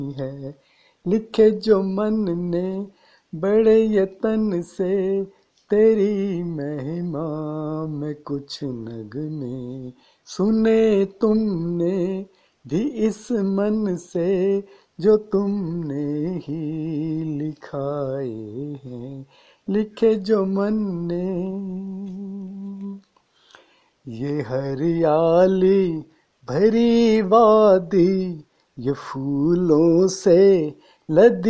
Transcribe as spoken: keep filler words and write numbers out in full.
है। लिखे जो मन ने बड़े यतन से, तेरी महिमा में कुछ नगमे। सुने तुमने भी इस मन से, जो तुमने ही लिखाए हैं। लिखे जो मन ने। ये हरियाली भरी वादी, ये फूलों से लदी